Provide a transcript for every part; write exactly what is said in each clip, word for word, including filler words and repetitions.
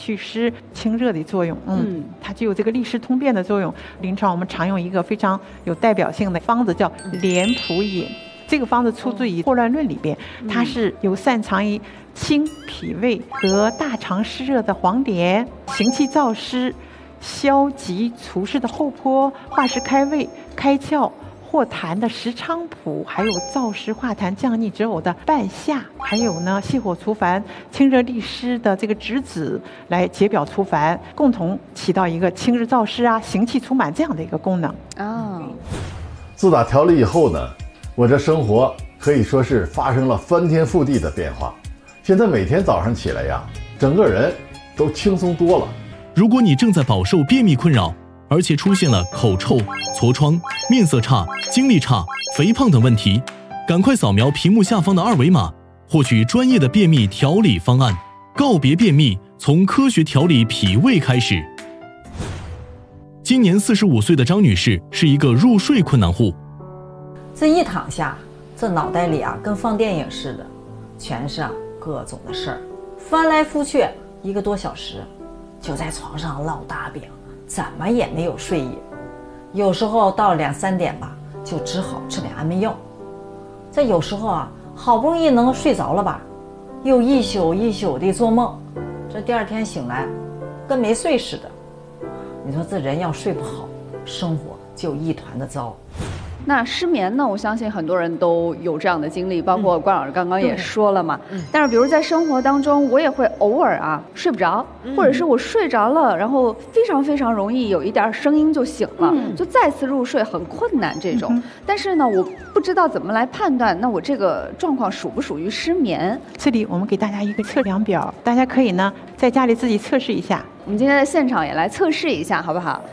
祛湿、清热的作用。嗯，嗯它具有这个利湿通便的作用。临床我们常用一个非常有代表性的方子叫莲蒲饮。这个方子出自于《霍乱论》里边，它是有擅长于清脾胃和大肠湿热的黄连，行气燥湿、消积除湿的厚朴，化湿开胃、开窍化痰的石菖蒲，还有燥湿化痰降逆止呕的半夏，还有呢泻火除烦、清热利湿的这个栀子来解表除烦，共同起到一个清热燥湿啊、行气除螨这样的一个功能。 哦， 自打调理以后呢，我这生活可以说是发生了翻天覆地的变化。现在每天早上起来呀，整个人都轻松多了。 如果你正在饱受便秘困扰，而且出现了口臭、痤疮、面色差、精力差、肥胖等问题，赶快扫描屏幕下方的二维码，获取专业的便秘调理方案。告别便秘，从科学调理脾胃开始。今年四十五岁的张女士是一个入睡困难户。 这一躺下，这脑袋里啊跟放电影似的，全是啊各种的事儿，翻来覆去一个多小时，就在床上烙大饼，怎么也没有睡意。有时候到两三点吧，就只好吃点安眠药。这有时候啊，好不容易能睡着了吧，又一宿一宿的做梦，这第二天醒来，跟没睡似的。你说这人要睡不好，生活就一团的糟。 那失眠呢？我相信很多人都有这样的经历，包括关老师刚刚也说了嘛。嗯、但是，比如在生活当中，我也会偶尔啊睡不着，嗯、或者是我睡着了，然后非常非常容易有一点声音就醒了，嗯、就再次入睡很困难这种。嗯、但是呢，我不知道怎么来判断，那我这个状况属不属于失眠？ 这里我们给大家一个测量表，大家可以呢在家里自己测试一下。 我们今天在现场也来测试一下，好不好？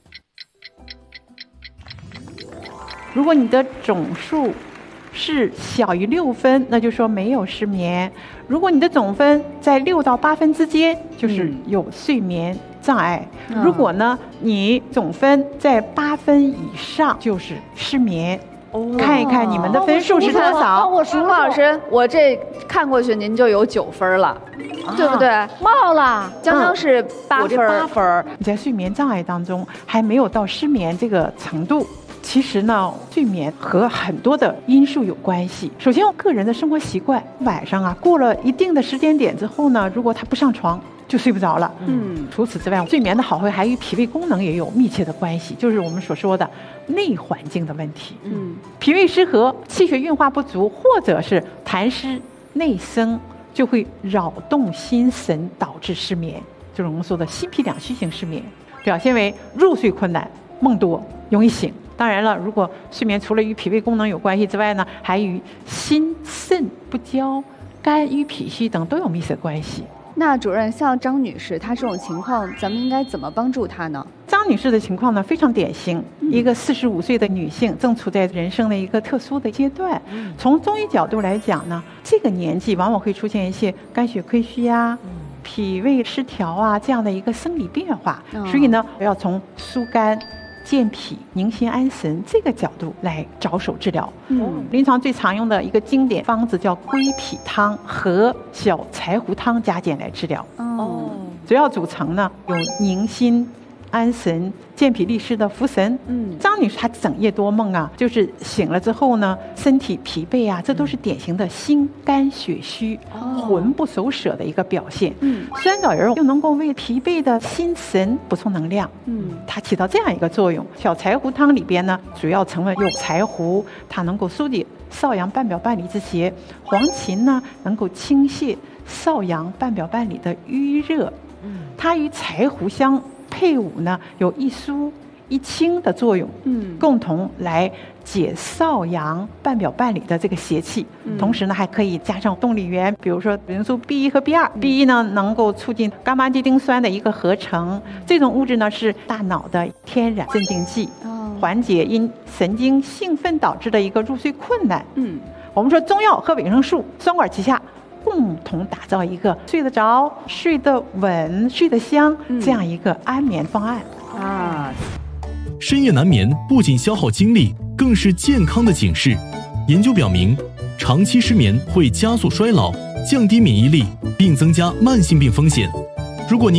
如果你的总数是小于六分，那就说没有失眠；如果你的总分在六到八分之间，就是有睡眠障碍；嗯、如果呢你总分在八分以上，就是失眠。哦、看一看你们的分数是多少？ 哦、我数老师，我这看过去您就有九分了，啊、对不对？冒了，江江是八分， 八分。你在睡眠障碍当中还没有到失眠这个程度。其实呢，睡眠和很多的因素有关系。首先，我个人的生活习惯，晚上啊过了一定的时间点之后呢，如果他不上床，就睡不着了。嗯，除此之外，睡眠的好坏还与脾胃功能也有密切的关系，就是我们所说的内环境的问题。嗯，脾胃失和、气血运化不足，或者是痰湿内生，就会扰动心神，导致失眠，就是我们说的心脾两虚型失眠，表现为入睡困难、梦多、容易醒。当然了，如果睡眠除了与脾胃功能有关系之外呢，还与心肾不交、肝郁脾虚等都有密切关系。 那主任，像张女士她这种情况，咱们应该怎么帮助她呢？ 张女士的情况呢非常典型，嗯、一个四十五岁的女性，正处在人生的一个特殊的阶段。嗯、从中医角度来讲呢，这个年纪往往会出现一些肝血亏虚啊、嗯、脾胃失调啊这样的一个生理变化，哦、所以呢，要从疏肝、健脾、宁心安神这个角度来着手治疗。嗯，临床最常用的一个经典方子叫归脾汤和小柴胡汤加减来治疗。哦，主要组成呢有宁心安神、健脾利湿的茯神。嗯，张女士她整夜多梦啊，就是醒了之后呢，身体疲惫啊，这都是典型的心肝血虚、哦、魂不守舍的一个表现。嗯，酸枣仁又能够为疲惫的心神补充能量。嗯，它起到这样一个作用。小柴胡汤里边呢，主要成分有柴胡，它能够疏解少阳半表半里之邪；黄芩呢，能够清泻少阳半表半里的瘀热。嗯，它与柴胡相配伍呢，有一疏一清的作用，嗯，共同来解少阳半表半里的这个邪气。嗯、同时呢，还可以加上动力源，比如说维生素 B 一 和 B 二。嗯、B 一 呢，能够促进伽马基丁酸的一个合成，这种物质呢是大脑的天然镇静剂，哦、缓解因神经兴奋导致的一个入睡困难。嗯，我们说中药和维生素双管齐下，共同打造一个睡得着、睡得稳、睡得香、嗯、这样一个安眠方案啊。 深夜难眠不仅消耗精力，更是健康的警示。研究表明，长期失眠会加速衰老、降低免疫力，并增加慢性病风险。如果您